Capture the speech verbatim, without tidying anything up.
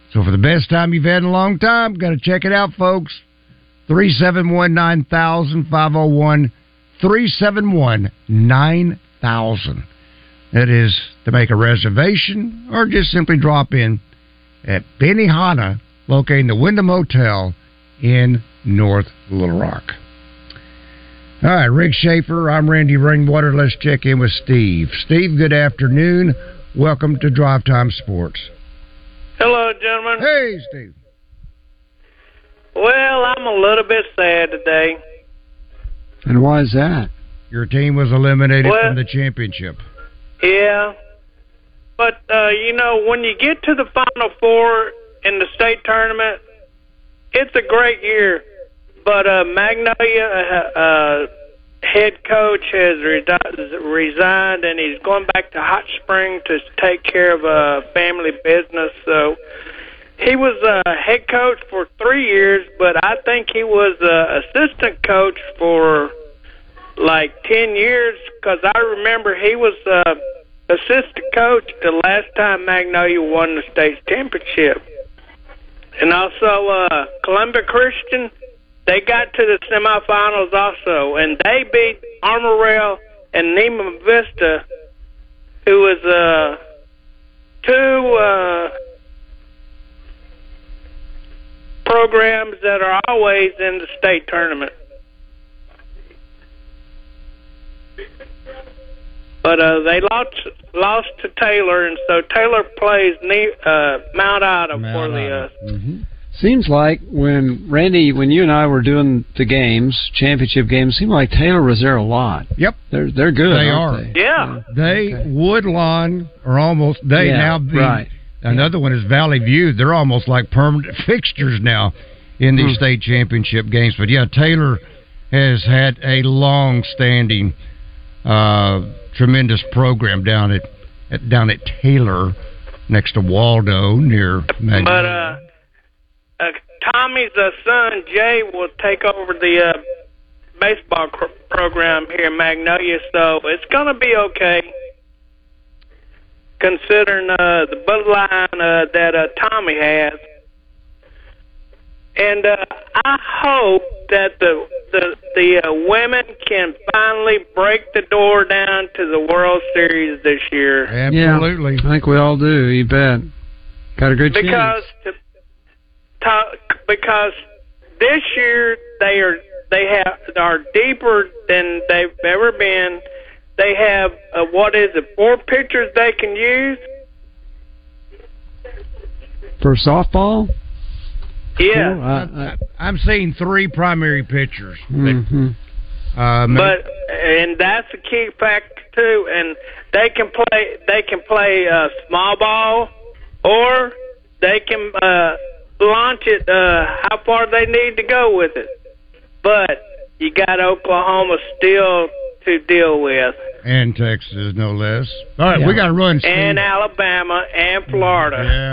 So for the best time you've had in a long time, got to check it out, folks. three seven one, nine thousand, five oh one, three seven one, nine thousand. That is to make a reservation or just simply drop in at Benihana, located in the Wyndham Hotel in North Little Rock. All right, Rick Schaefer, I'm Randy Ringwater. Let's check in with Steve. Steve, good afternoon. Welcome to Drive Time Sports. Hello, gentlemen. Hey, Steve. Well, I'm a little bit sad today. And why is that? Your team was eliminated well, from the championship. Yeah. But, uh, you know, when you get to the Final Four in the state tournament, it's a great year. But uh, Magnolia uh, head coach has re- resigned, and he's going back to Hot Spring to take care of a family business. So he was a head coach for three years, but I think he was an assistant coach for like ten years, because I remember he was uh, assistant coach the last time Magnolia won the state championship. And also uh, Columbia Christian, they got to the semifinals also, and they beat Armorel and Nima Vista, who was uh, two uh, programs that are always in the state tournament. But uh, they lost lost to Taylor, and so Taylor plays uh, Mount Ida Mount for the. Uh, mm-hmm. Seems like when Randy, when you and I were doing the games, championship games, it seemed like Taylor was there a lot. Yep, they're they're good. They aren't are. They? Yeah, they okay. Woodlawn are almost. They yeah, now be, right. Another one is Valley View. They're almost like permanent fixtures now in these mm. state championship games. But yeah, Taylor has had a long-standing, uh, tremendous program down at, at down at Taylor, next to Waldo, near Magnolia. But uh, uh, Tommy's uh, son Jay will take over the uh, baseball cr- program here in Magnolia, so it's going to be okay, considering uh, the bloodline uh, that uh, Tommy has. And uh, I hope that the the the uh, women can finally break the door down to the World Series this year. Absolutely, yeah, I think we all do. You bet. Got a good because chance. To, to, because this year they are they have are deeper than they've ever been. They have uh, what is it? Four pitchers they can use for softball. Yeah, cool. uh, uh, I'm seeing three primary pitchers. Mm-hmm. But, uh, but and that's a key factor too. And they can play. They can play uh, small ball, or they can uh, launch it uh, how far they need to go with it. But you got Oklahoma still to deal with, and Texas no less. All right, yeah. we got to run, Steve. And Alabama and Florida. Yeah.